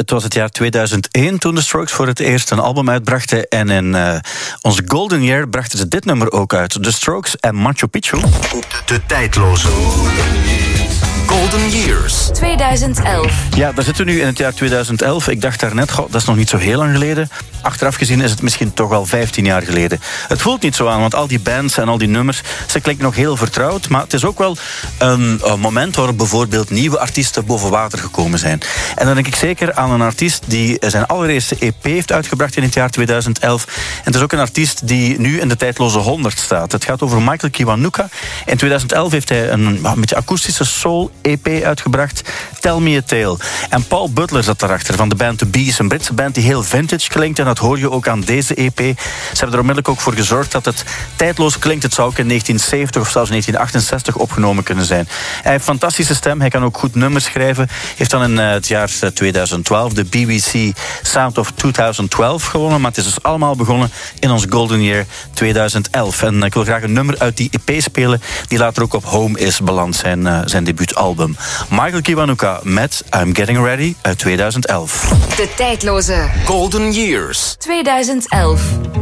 Het was het jaar 2001 toen de Strokes voor het eerst een album uitbrachten. En in onze Golden Year brachten ze dit nummer ook uit. De Strokes en Machu Picchu. De tijdloze Golden Years 2011. Ja, daar zitten we nu in het jaar 2011. Ik dacht daarnet, goh, dat is nog niet zo heel lang geleden. Achteraf gezien is het misschien toch wel 15 jaar geleden. Het voelt niet zo aan, want al die bands en al die nummers, ze klinken nog heel vertrouwd. Maar het is ook wel een moment waarop bijvoorbeeld nieuwe artiesten boven water gekomen zijn. En dan denk ik zeker aan een artiest die zijn allereerste EP heeft uitgebracht in het jaar 2011. En het is ook een artiest die nu in de tijdloze 100 staat. Het gaat over Michael Kiwanuka. In 2011 heeft hij een beetje akoestische soul-EP uitgebracht. Tell Me a Tale. En Paul Butler zat daarachter van de band The Bees, een Britse band die heel vintage klinkt. En dat hoor je ook aan deze EP. Ze hebben er onmiddellijk ook voor gezorgd dat het tijdloos klinkt. Het zou ook in 1970 of zelfs 1968 opgenomen kunnen zijn. Hij heeft een fantastische stem. Hij kan ook goed nummers schrijven. Heeft dan in het jaar 2012 de BBC Sound of 2012 gewonnen. Maar het is dus allemaal begonnen in ons Golden Year 2011. En ik wil graag een nummer uit die EP spelen die later ook op Home is beland, zijn debuutalbum. Michael Kiwanuka met I'm Getting Ready uit 2011. De tijdloze Golden Years 2011.